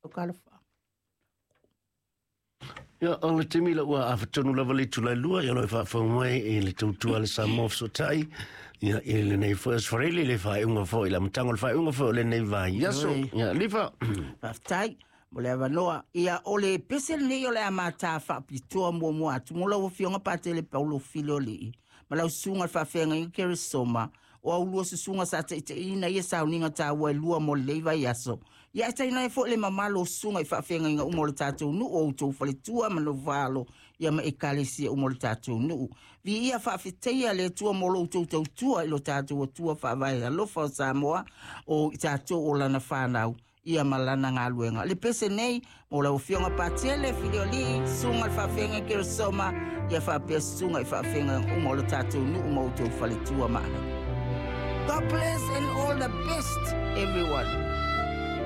kalafa. Ya, ole temi la ua afatonu lava le tulai lua, ya loe whaafawai e le tautua le Samoa Fesotai, ya e le nei first farele le whaeunga fo, i la matango le whaeunga fo, le nei vai yaso, ya lifa. Whaftai, mo le avanoa, ia ole pesel nei ole amata whaapitua mua atu, mo lau fionga pate le paulo filo li, ma lau sunga whaafenga i kerisoma, o au lua susunga sa te ina ia sauninga ta ua lua mo le vai yaso. Ia ta ina e fo le mamalo sunga i whaafenga inga umo le tātou nu o tau whale tua mano valo ia ma e kalesia umo le tātou nu. Vi ia whaafeteia le tua molo tau tua ilo tātou tua whaavai alofa o Samoa o tātou o lana whanau ia malana ngā luenga. Le pese nei mo lau fionga patele filio li sunga i whaafenga kira soma ia whaapea sunga i whaafenga umo le tātou nu umo tau whale tua maana. God bless and all the best, everyone.